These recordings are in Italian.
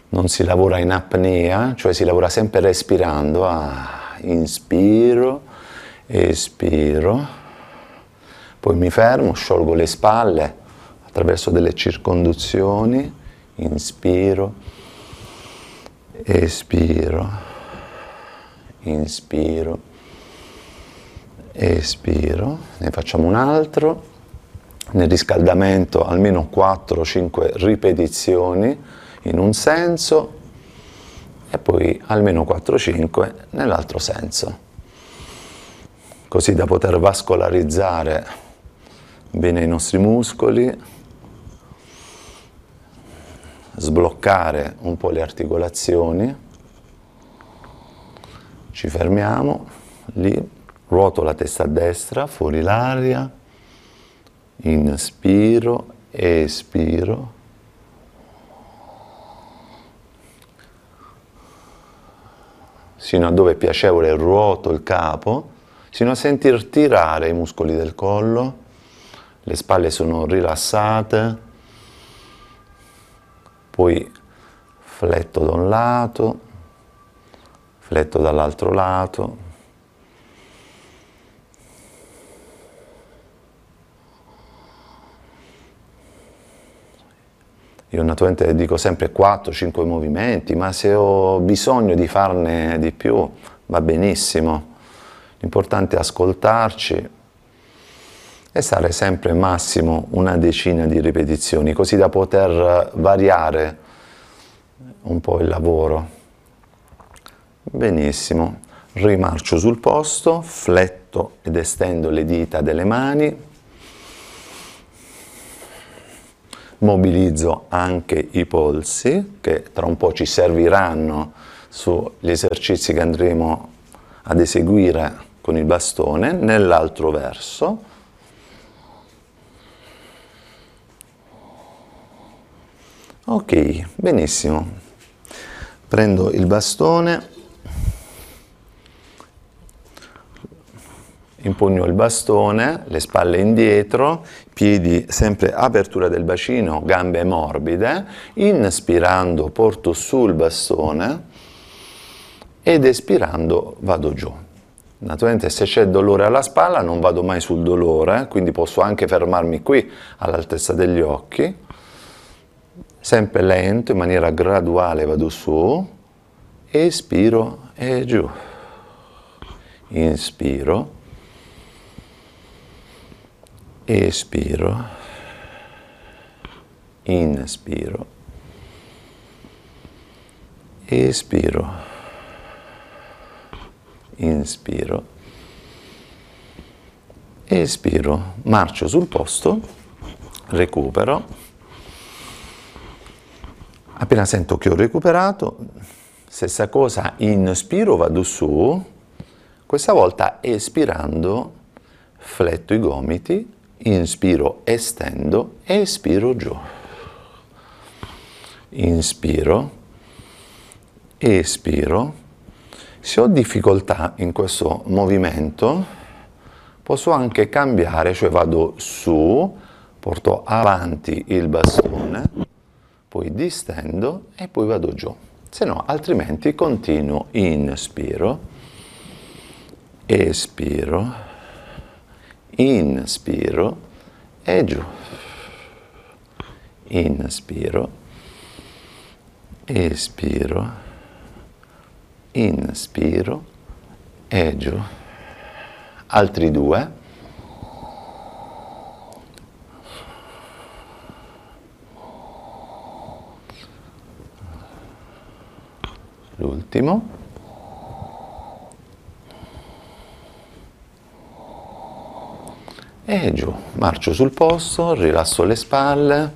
non si lavora in apnea, cioè si lavora sempre respirando. Inspiro, espiro, poi mi fermo, sciolgo le spalle attraverso delle circonduzioni, inspiro, espiro, inspiro, espiro, ne facciamo un altro. Nel riscaldamento almeno 4-5 ripetizioni in un senso e poi almeno 4-5 nell'altro senso, così da poter vascolarizzare bene i nostri muscoli, sbloccare un po' le articolazioni. Ci fermiamo, lì, ruoto la testa a destra, fuori l'aria, inspiro, espiro, sino a dove è piacevole ruoto il capo, sino a sentir tirare i muscoli del collo, le spalle sono rilassate, poi fletto da un lato, fletto dall'altro lato, io naturalmente dico sempre 4-5 movimenti, ma se ho bisogno di farne di più va benissimo. L'importante è ascoltarci e stare sempre massimo una decina di ripetizioni, così da poter variare un po' il lavoro. Benissimo, rimarcio sul posto, fletto ed estendo le dita delle mani, mobilizzo anche i polsi, che tra un po' ci serviranno sugli esercizi che andremo ad eseguire con il bastone, nell'altro verso. Ok, benissimo. Prendo il bastone, impugno il bastone, le spalle indietro, piedi sempre apertura del bacino, gambe morbide, inspirando porto sul bastone ed espirando vado giù. Naturalmente se c'è dolore alla spalla non vado mai sul dolore, quindi posso anche fermarmi qui all'altezza degli occhi, sempre lento, in maniera graduale vado su, espiro e giù, inspiro, espiro, inspiro, espiro, inspiro, espiro, marcio sul posto, recupero. Appena sento che ho recuperato, stessa cosa, inspiro, vado su, questa volta espirando, fletto i gomiti, inspiro, estendo, espiro giù. Inspiro, espiro. Se ho difficoltà in questo movimento, posso anche cambiare, cioè vado su, porto avanti il bastone, poi distendo e poi vado giù. Se no, altrimenti continuo, inspiro, espiro, inspiro e giù, inspiro, espiro, inspiro e giù. Altri due. L'ultimo. E giù, marcio sul posto, rilasso le spalle,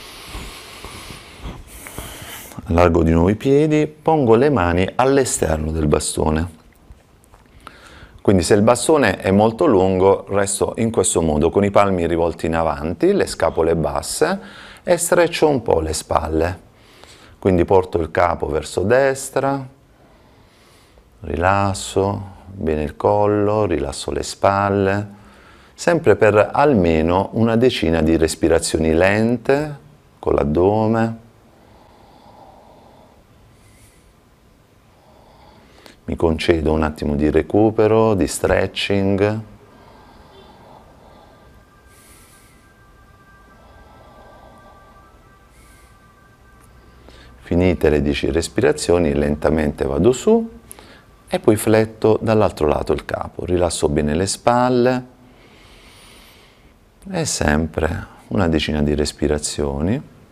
allargo di nuovo i piedi, pongo le mani all'esterno del bastone. Quindi se il bastone è molto lungo, resto in questo modo, con i palmi rivolti in avanti, le scapole basse e streccio un po' le spalle. Quindi porto il capo verso destra, rilasso bene il collo, rilasso le spalle, sempre per almeno una decina di respirazioni lente con l'addome. Mi concedo un attimo di recupero, di stretching. Finite le 10 respirazioni, lentamente vado su e poi fletto dall'altro lato il capo. Rilasso bene le spalle e sempre una decina di respirazioni.